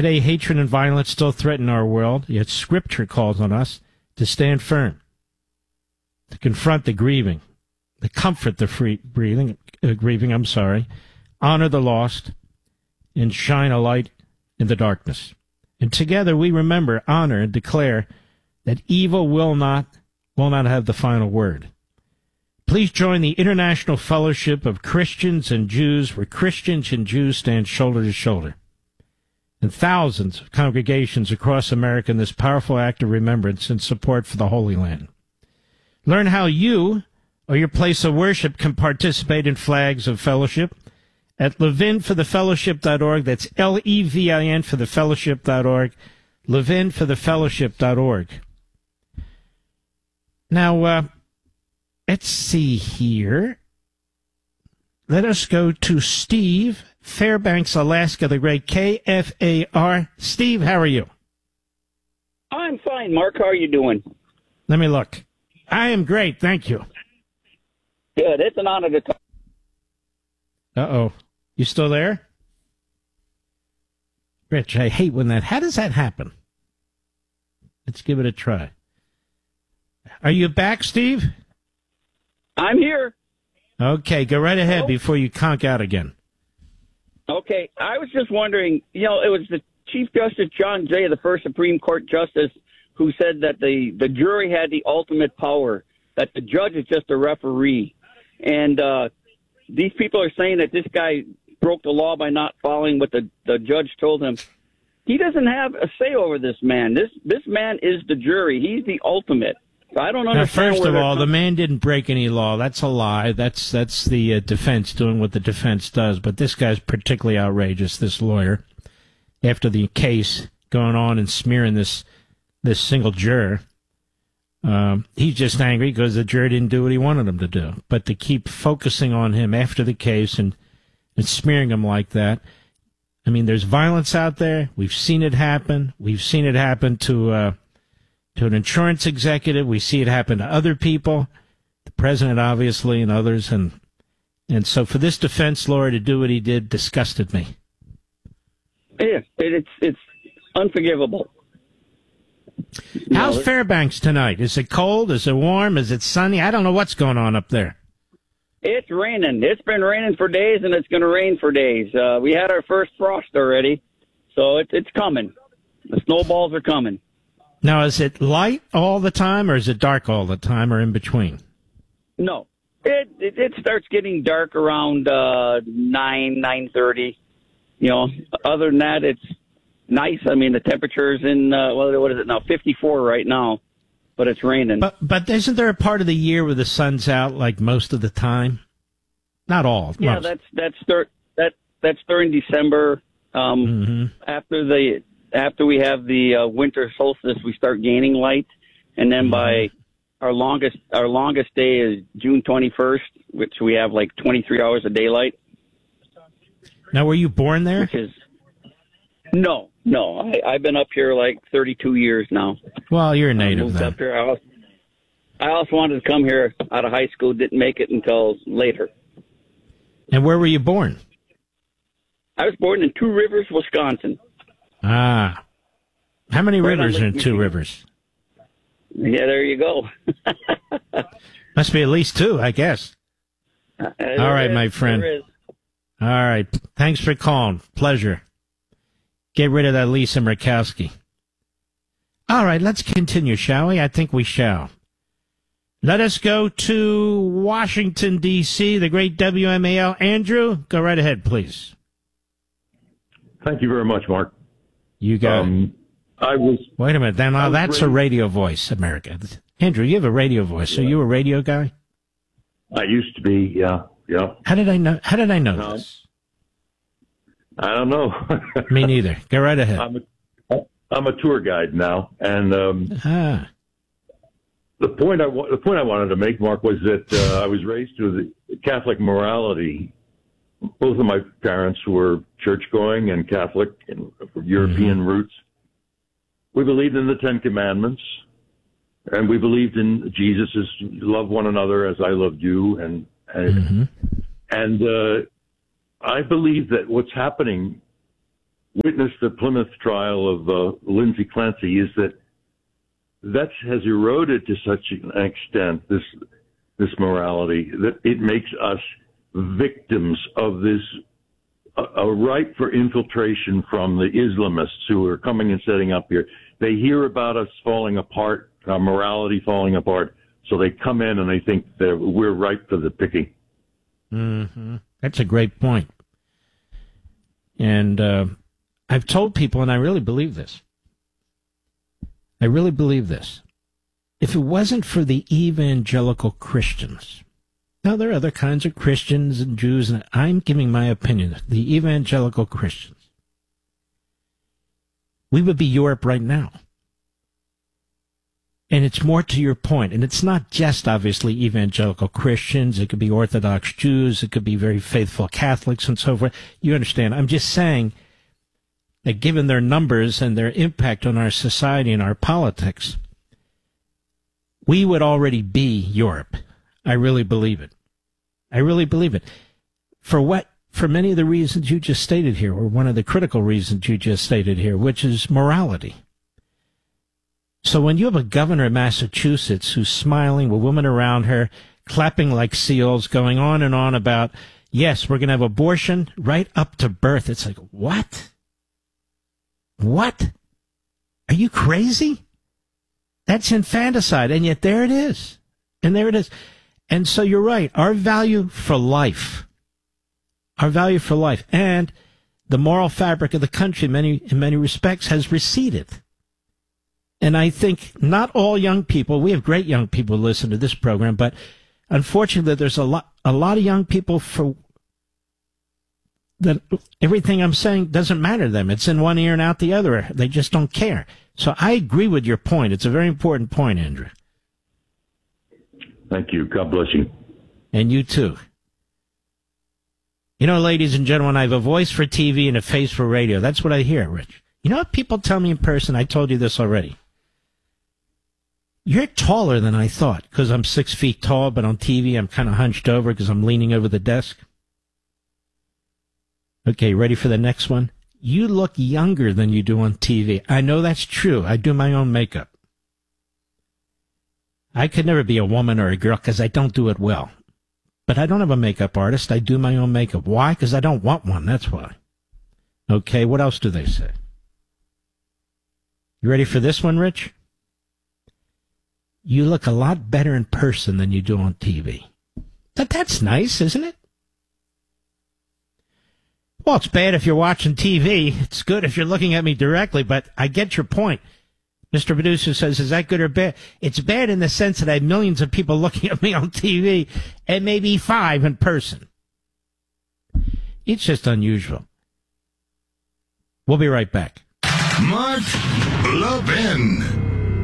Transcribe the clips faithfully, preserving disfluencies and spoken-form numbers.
Today, hatred and violence still threaten our world, yet Scripture calls on us to stand firm, to confront the grieving, to comfort the free breathing, uh, grieving, I'm sorry, honor the lost, and shine a light in the darkness. And together we remember, honor, and declare that evil will not, will not have the final word. Please join the International Fellowship of Christians and Jews, where Christians and Jews stand shoulder to shoulder, and thousands of congregations across America in this powerful act of remembrance and support for the Holy Land. Learn how you or your place of worship can participate in flags of fellowship at levin for the fellowship dot org. That's L E V I N for the fellowship dot org, levin for the fellowship dot org. Now, uh, let's see here. Let us go to Steve, Fairbanks, Alaska, the great K F A R. Steve, how are you? I'm fine, Mark. How are you doing? Let me look. I am great, thank you. Good. It's an honor to talk. Uh-oh. You still there? Rich, I hate when that... How does that happen? Let's give it a try. Are you back, Steve? I'm here. Okay, go right ahead Hello? before you conk out again. Okay. I was just wondering, you know, it was the Chief Justice John Jay, the first Supreme Court Justice, who said that the, the jury had the ultimate power, that the judge is just a referee. And uh, these people are saying that this guy broke the law by not following what the, the judge told him. He doesn't have a say over this man. This this man is the jury. He's the ultimate. So I don't understand. Now, first of all, com- the man didn't break any law. That's a lie. That's that's the uh, defense doing what the defense does. But this guy's particularly outrageous, this lawyer, after the case going on and smearing this this single juror. Um, he's just angry because the jury didn't do what he wanted him to do. But to keep focusing on him after the case and, and smearing him like that, I mean, there's violence out there. We've seen it happen. We've seen it happen to uh, to an insurance executive. We see it happen to other people, the president, obviously, and others. And and so for this defense lawyer to do what he did disgusted me. Yeah, it, it's it's unforgivable. How's No, Fairbanks tonight? Is it cold? Is it warm? Is it sunny? I don't know what's going on up there. It's raining. It's been raining for days, and it's going to rain for days. Uh, we had our first frost already, so it, it's coming. The snowballs are coming. Now, is it light all the time, or is it dark all the time, or in between? No, it it, it starts getting dark around uh, nine nine thirty. You know, other than that, it's nice. I mean, the temperature's in uh, well, what is it now? fifty-four right now, but it's raining. But but isn't there a part of the year where the sun's out like most of the time? Not all. Yeah, most. that's that's dur- that that's during December. Um, Mm-hmm. After the after we have the uh, winter solstice, we start gaining light, and then by our longest our longest day is June twenty-first, which we have like twenty-three hours of daylight. Now, were you born there? Which is no, no. I, I've been up here like thirty-two years now. Well, you're a I native moved then. up here. I also, I also wanted to come here out of high school. Didn't make it until later. And where were you born? I was born in Two Rivers, Wisconsin. Ah. How many Right on rivers are in Lake Two Michigan. Rivers? Yeah, there you go. Must be at least two, I guess. All right, my friend. All right. Thanks for calling. Pleasure. Get rid of that Lisa Murkowski. All right, let's continue, shall we? I think we shall. Let us go to Washington, D C, the great W M A L. Andrew, go right ahead, please. Thank you very much, Mark. You got Um, I was it. Wait a minute. Now, I was that's a raised- radio voice, America. Andrew, you have a radio voice. Are you a radio guy? I used to be, yeah, yeah. How did I know? How did I know No. this? I don't know. Me neither. Go right ahead. I'm a, I'm a tour guide now, and um, Ah, the point I wa- the point I wanted to make, Mark, was that uh, I was raised with Catholic morality. Both of my parents were church going and Catholic and European Mm-hmm. roots. We believed in the Ten Commandments, and we believed in Jesus' love one another as I loved you, and and, mm-hmm. and uh, I believe that what's happening witnessed the Plymouth trial of uh, Lindsay Clancy is that that has eroded to such an extent, this this morality, that it makes us victims of this, a, a ripe for infiltration from the Islamists who are coming and setting up here. They hear about us falling apart, our morality falling apart, so they come in and they think that we're ripe for the picking. Mm-hmm. That's a great point. And uh, I've told people, and I really believe this, I really believe this. If it wasn't for the evangelical Christians, now there are other kinds of Christians and Jews, and I'm giving my opinion, the evangelical Christians, we would be Europe right now. And it's more to your point, and it's not just obviously evangelical Christians, it could be Orthodox Jews, it could be very faithful Catholics and so forth. You understand, I'm just saying that given their numbers and their impact on our society and our politics, we would already be Europe. I really believe it. I really believe it. For what? For many of the reasons you just stated here, or one of the critical reasons you just stated here, which is morality. So when you have a governor of Massachusetts who's smiling with women around her, clapping like seals, going on and on about, yes, we're going to have abortion right up to birth, it's like, what? What? Are you crazy? That's infanticide, and yet there it is. And there it is. And so you're right. Our value for life, our value for life, and the moral fabric of the country in many, in many respects has receded. And I think not all young people, we have great young people who listen to this program, but unfortunately there's a lot, a lot of young people for that everything I'm saying doesn't matter to them. It's in one ear and out the other. They just don't care. So I agree with your point. It's a very important point, Andrew. Thank you. God bless you. And you too. You know, ladies and gentlemen, I have a voice for T V and a face for radio. That's what I hear, Rich. You know what people tell me in person? I told you this already. You're taller than I thought, because I'm six feet tall, but on T V I'm kind of hunched over because I'm leaning over the desk. Okay, ready for the next one? You look younger than you do on T V. I know that's true. I do my own makeup. I could never be a woman or a girl because I don't do it well. But I don't have a makeup artist. I do my own makeup. Why? Because I don't want one. That's why. Okay, what else do they say? You ready for this one, Rich? You look a lot better in person than you do on T V. But that's nice, isn't it? Well, it's bad if you're watching T V. It's good if you're looking at me directly, but I get your point. Mister Producer says, is that good or bad? It's bad in the sense that I have millions of people looking at me on T V and maybe five in person. It's just unusual. We'll be right back. Mark Levin.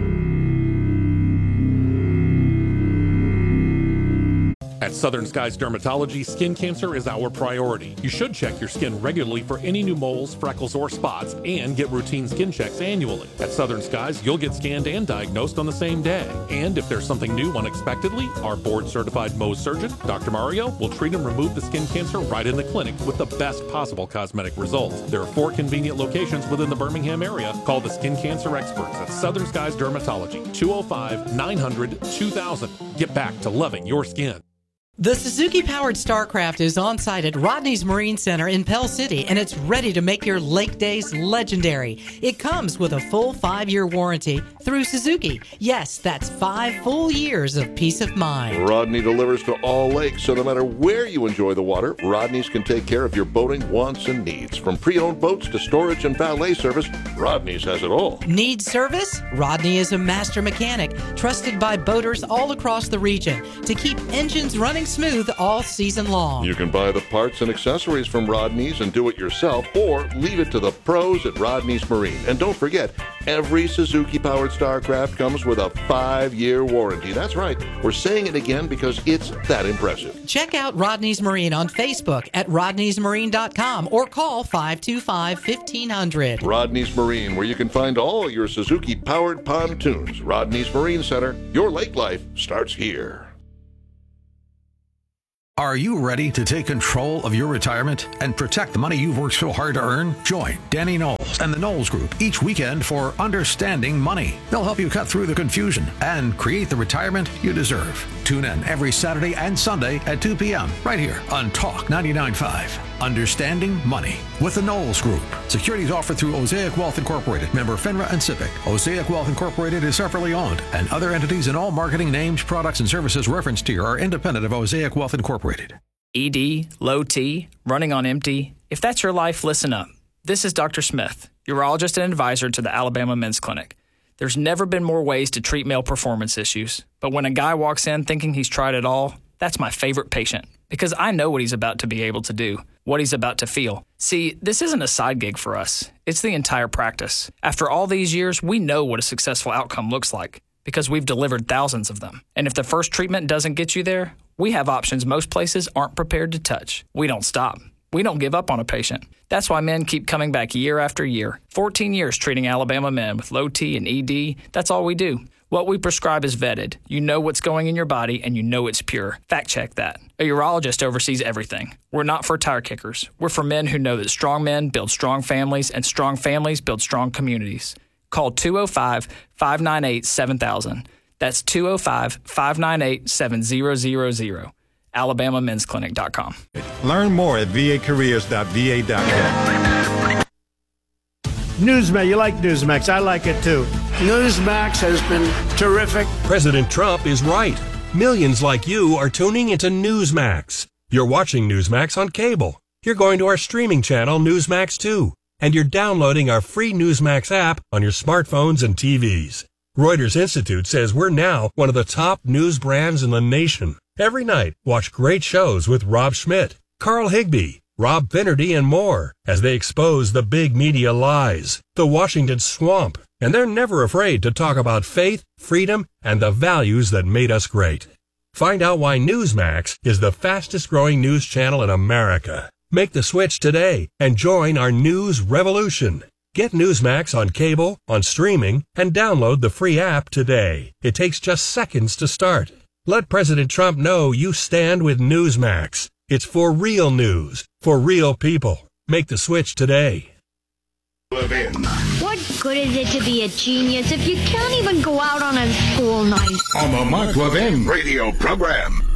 At Southern Skies Dermatology, skin cancer is our priority. You should check your skin regularly for any new moles, freckles, or spots, and get routine skin checks annually. At Southern Skies, you'll get scanned and diagnosed on the same day. And if there's something new unexpectedly, our board-certified Mohs surgeon, Doctor Mario, will treat and remove the skin cancer right in the clinic with the best possible cosmetic results. There are four convenient locations within the Birmingham area. Call the skin cancer experts at Southern Skies Dermatology, two oh five, nine hundred, two thousand. Get back to loving your skin. The Suzuki-powered Starcraft is on site at Rodney's Marine Center in Pell City, and it's ready to make your lake days legendary. It comes with a full five-year warranty through Suzuki. Yes, that's five full years of peace of mind. Rodney delivers to all lakes, so no matter where you enjoy the water, Rodney's can take care of your boating wants and needs. From pre-owned boats to storage and valet service, Rodney's has it all. Need service? Rodney is a master mechanic, trusted by boaters all across the region to keep engines running smooth all season long. You can buy the parts and accessories from Rodney's and do it yourself, or leave it to the pros at Rodney's Marine. And don't forget, every Suzuki-powered Starcraft comes with a five-year warranty. That's right. We're saying it again because it's that impressive. Check out Rodney's Marine on Facebook at rodneys marine dot com or call five two five, fifteen hundred. Rodney's Marine, where you can find all your Suzuki-powered pontoons. Rodney's Marine Center, your lake life starts here. Are you ready to take control of your retirement and protect the money you've worked so hard to earn? Join Danny Knowles and the Knowles Group each weekend for Understanding Money. They'll help you cut through the confusion and create the retirement you deserve. Tune in every Saturday and Sunday at two p.m. right here on Talk ninety-nine point five. Understanding Money with the Knowles Group. Securities offered through Osaic Wealth Incorporated, member FINRA and SIPC. Osaic Wealth Incorporated is separately owned, and other entities and all marketing names, products, and services referenced here are independent of Osaic Wealth Incorporated. E D, low T, running on empty. If that's your life, listen up. This is Doctor Smith, urologist and advisor to the Alabama Men's Clinic. There's never been more ways to treat male performance issues, but when a guy walks in thinking he's tried it all, that's my favorite patient, because I know what he's about to be able to do, what he's about to feel. See, this isn't a side gig for us. It's the entire practice. After all these years, we know what a successful outcome looks like, because we've delivered thousands of them. And if the first treatment doesn't get you there, we have options most places aren't prepared to touch. We don't stop. We don't give up on a patient. That's why men keep coming back year after year. fourteen years treating Alabama men with low T and E D. That's all we do. What we prescribe is vetted. You know what's going in your body, and you know it's pure. Fact check that. A urologist oversees everything. We're not for tire kickers. We're for men who know that strong men build strong families, and strong families build strong communities. Call two oh five, five nine eight, seven thousand. That's two oh five, five nine eight, seven thousand. alabama men's clinic dot com. Learn more at v a careers dot v a dot com. Newsmax, you like Newsmax. I like it too. Newsmax has been terrific. President Trump is right. Millions like you are tuning into Newsmax. You're watching Newsmax on cable. You're going to our streaming channel, Newsmax two. And you're downloading our free Newsmax app on your smartphones and T Vs. Reuters Institute says we're now one of the top news brands in the nation. Every night, watch great shows with Rob Schmidt, Carl Higbie, Rob Finnerty, and more as they expose the big media lies, the Washington swamp, and they're never afraid to talk about faith, freedom, and the values that made us great. Find out why Newsmax is the fastest-growing news channel in America. Make the switch today and join our news revolution. Get Newsmax on cable, on streaming, and download the free app today. It takes just seconds to start. Let President Trump know you stand with Newsmax. It's for real news, for real people. Make the switch today. What good is it to be a genius if you can't even go out on a school night? On the Mark Levin radio program.